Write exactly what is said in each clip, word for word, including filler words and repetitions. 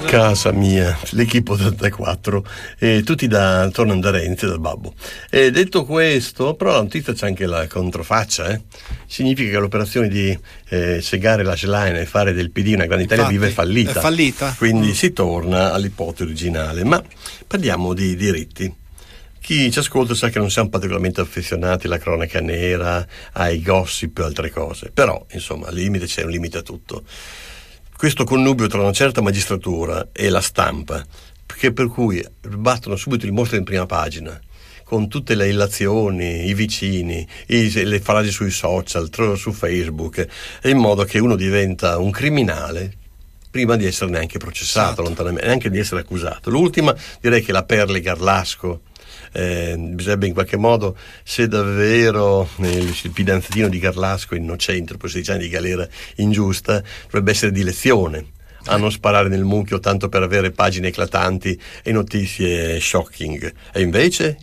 Casa mia, l'Equipe ottantaquattro, e tutti da tornano da Renzi, dal babbo. E detto questo, però la notizia c'è anche la controfaccia, eh? Significa che l'operazione di eh, segare la Schlein e fare del P D una grande Italia viva è fallita. È fallita. Quindi mm. si torna all'ipotesi originale. Ma parliamo di diritti. Chi ci ascolta sa che non siamo particolarmente affezionati alla cronaca nera, ai gossip e altre cose, però insomma al limite c'è un limite a tutto. Questo connubio tra una certa magistratura e la stampa, che per cui battono subito il mostro in prima pagina, con tutte le illazioni, i vicini, i, le frasi sui social, su Facebook, in modo che uno diventa un criminale prima di essere neanche processato, esatto. lontanamente, neanche di essere accusato. L'ultima direi che la Perli Garlasco. Eh, bisognerebbe in qualche modo, se davvero eh, il fidanzatino di Garlasco innocente dopo sedici anni di galera ingiusta, dovrebbe essere di lezione a non sparare nel mucchio tanto per avere pagine eclatanti e notizie shocking. E invece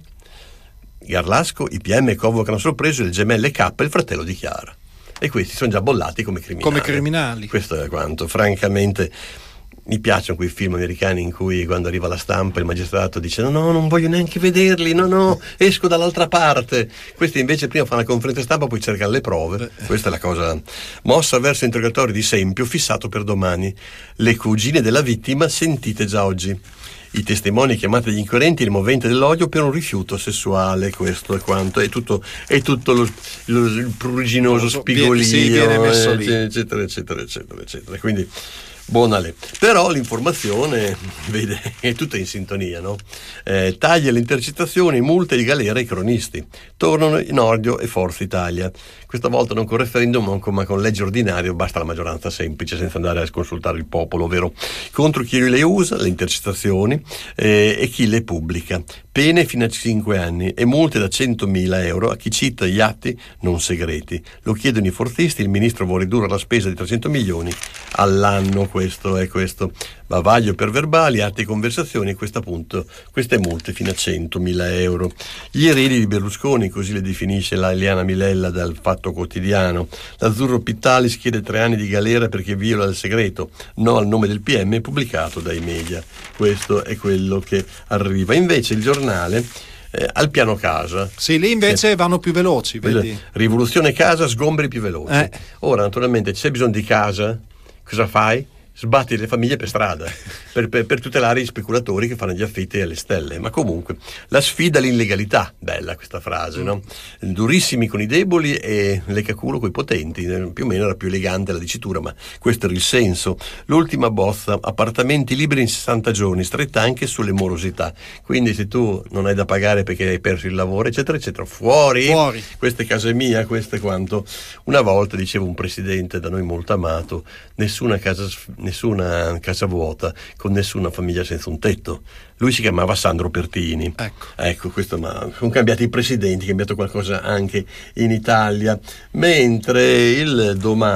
Garlasco, i P M convocano a sorpresa il gemelle K e il fratello di Chiara, e questi sono già bollati come criminali. Come criminali. Questo è quanto. Francamente mi piacciono quei film americani in cui quando arriva la stampa il magistrato dice no no non voglio neanche vederli, no no esco dall'altra parte. Questi invece prima fanno la conferenza stampa, poi cercano le prove. Beh. Questa è la cosa. Mossa verso interrogatorio di Sempio fissato per domani. Le cugine della vittima sentite già oggi. I testimoni chiamati agli inquirenti, il movente dell'odio per un rifiuto sessuale. Questo è quanto. È tutto, è tutto lo, lo, il pruriginoso spigolio, sì, viene messo lì. eccetera eccetera eccetera eccetera. Quindi buona lei. Però l'informazione, vede, è tutta in sintonia, no? Eh, taglia le intercettazioni, multe di galera ai cronisti. Tornano Nordio e Forza Italia. Questa volta non con referendum, ma con legge ordinaria, basta la maggioranza semplice, senza andare a consultare il popolo, ovvero contro chi le usa, le intercettazioni, eh, e chi le pubblica. Pene fino a cinque anni e multe da centomila euro a chi cita gli atti non segreti. Lo chiedono i forzisti, il ministro vuole ridurre la spesa di trecento milioni all'anno. Questo è questo. Bavaglio per verbali, atti e conversazioni, e questo appunto, queste multe fino a centomila euro. Gli eredi di Berlusconi, così le definisce la Eliana Milella dal Fatto Quotidiano. L'Azzurro Pittalis chiede tre anni di galera perché viola il segreto, no al nome del P M, pubblicato dai media. Questo è quello che arriva. Invece il giornale eh, al piano casa. Sì, lì invece eh, vanno più veloci, vedi? Rivoluzione casa, sgomberi più veloci. Eh. Ora naturalmente c'è bisogno di casa, cosa fai? Sbatti le famiglie per strada per, per, per tutelare gli speculatori che fanno gli affitti alle stelle. Ma comunque la sfida all'illegalità, bella questa frase, no? Durissimi con i deboli e leccaculo coi potenti. Più o meno era più elegante la dicitura, ma questo era il senso. L'ultima bozza: appartamenti liberi in sessanta giorni, stretta anche sulle morosità. Quindi se tu non hai da pagare perché hai perso il lavoro, eccetera eccetera, fuori, fuori. Questa è casa mia, questo è quanto. Una volta diceva un presidente da noi molto amato: nessuna casa nessuna casa vuota con nessuna famiglia senza un tetto. Lui si chiamava Sandro Pertini. Ecco, ecco questo, ma sono cambiati i presidenti, è cambiato qualcosa anche in Italia. Mentre il domani